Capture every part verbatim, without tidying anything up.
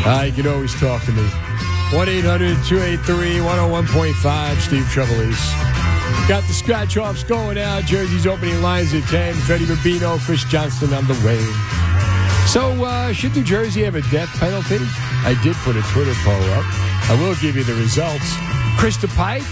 Uh, you can always talk to me. one eight hundred two eight three one oh one point five, Steve Trevelise. Got the scratch-offs going out. Jersey's opening lines at ten. Freddie Rubino, Chris Johnston on the way. So, uh, should New Jersey have a death penalty? I did put a Twitter poll up. I will give you the results. Krista Pike,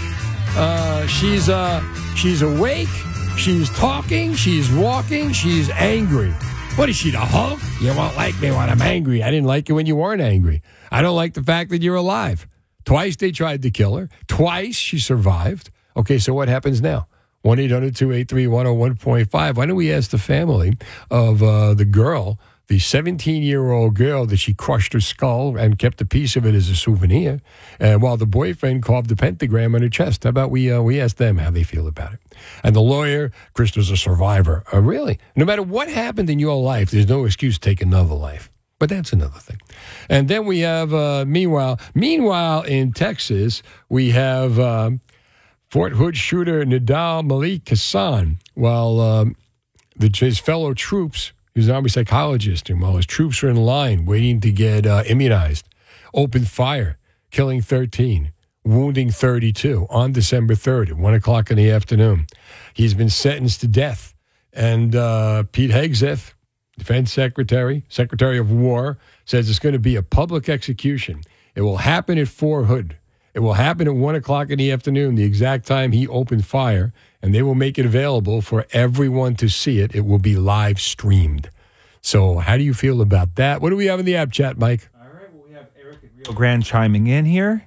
uh, she's, uh, she's awake. She's talking. She's walking. She's angry. What is she, the Hulk? You won't like me when I'm angry. I didn't like you when you weren't angry. I don't like the fact that you're alive. Twice they tried to kill her. Twice she survived. Okay, so what happens now? one eight hundred two eight three one oh one point five. Why don't we ask the family of uh, the girl, the seventeen-year-old girl that she crushed her skull and kept a piece of it as a souvenir, uh, while the boyfriend carved the pentagram on her chest. How about we uh, we ask them how they feel about it? And the lawyer, Krista's a survivor. Uh, really? No matter what happened in your life, there's no excuse to take another life. But that's another thing. And then we have, uh, meanwhile, meanwhile in Texas, we have um, Fort Hood shooter Nidal Malik Hassan, while um, the, his fellow troops, he was an army psychologist, and while his troops were in line waiting to get uh, immunized, opened fire, killing thirteen, wounding thirty-two on December third at one o'clock in the afternoon. He's been sentenced to death. And uh, Pete Hegseth, Defense Secretary, Secretary of War, says it's going to be a public execution. It will happen at Fort Hood. It will happen at one o'clock in the afternoon, the exact time he opened fire, and they will make it available for everyone to see it. It will be live streamed. So how do you feel about that? What do we have in the app chat, Mike? All right, well, we have Eric at Rio Grande chiming in here.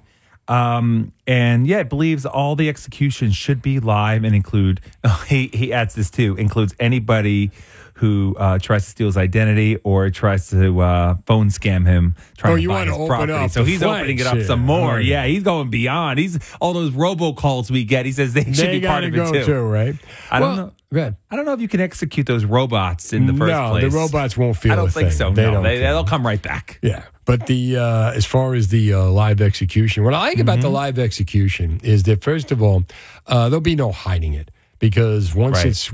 Um, and yeah, it believes all the executions should be live and include, oh, he, he adds this too, includes anybody who uh, tries to steal his identity or tries to uh, phone scam him trying oh, to you buy want his to open property. up So the he's opening it up yeah. some more. Right. Yeah, he's going beyond. He's all those robocalls we get. He says they, they should be part of it go too. too, right? I well, don't know. Go ahead. I don't know if you can execute those robots in the first no, place. No, the robots won't feel I don't a think thing. so. They no, don't they, care. they'll come right back. Yeah, but the uh, as far as the uh, live execution, what I like mm-hmm. about the live execution is that, first of all, uh, there'll be no hiding it. Because once right. it's